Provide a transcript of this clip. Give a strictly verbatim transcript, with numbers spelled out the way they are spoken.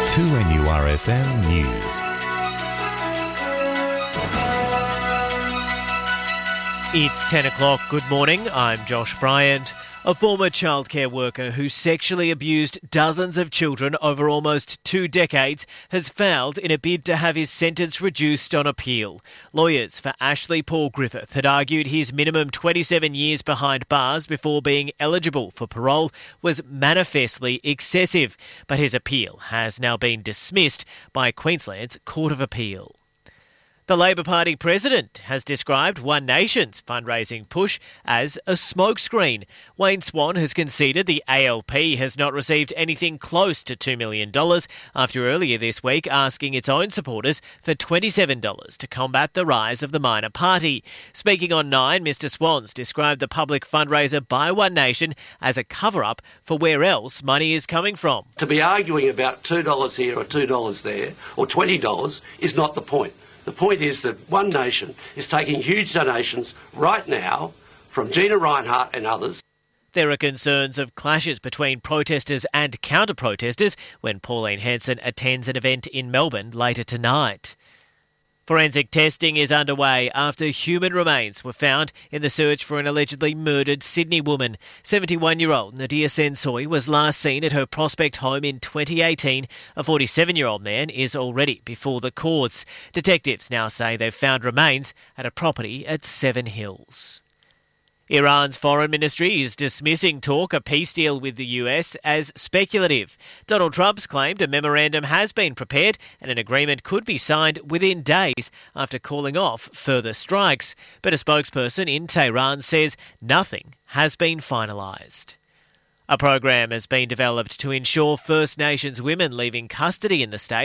two N U R F M News. It's ten o'clock. Good morning. I'm Josh Bryant. A former childcare worker who sexually abused dozens of children over almost two decades has failed in a bid to have his sentence reduced on appeal. Lawyers for Ashley Paul Griffith had argued his minimum twenty-seven years behind bars before being eligible for parole was manifestly excessive, but his appeal has now been dismissed by Queensland's Court of Appeal. The Labor Party president has described One Nation's fundraising push as a smokescreen. Wayne Swan has conceded the A L P has not received anything close to two million dollars after earlier this week asking its own supporters for twenty-seven dollars to combat the rise of the minor party. Speaking on Nine, Mr Swans described the public fundraiser by One Nation as a cover-up for where else money is coming from. To be arguing about two dollars here or two dollars there or twenty dollars is not the point. The point is that One Nation is taking huge donations right now from Gina Rinehart and others. There are concerns of clashes between protesters and counter-protesters when Pauline Hanson attends an event in Melbourne later tonight. Forensic testing is underway after human remains were found in the search for an allegedly murdered Sydney woman. seventy-one-year-old Nadia Sensoy was last seen at her Prospect home in twenty eighteen. A forty-seven-year-old man is already before the courts. Detectives now say they've found remains at a property at Seven Hills. Iran's foreign ministry is dismissing talk a peace deal with the U S as speculative. Donald Trump's claimed a memorandum has been prepared and an agreement could be signed within days after calling off further strikes. But a spokesperson in Tehran says nothing has been finalised. A program has been developed to ensure First Nations women leaving custody in the state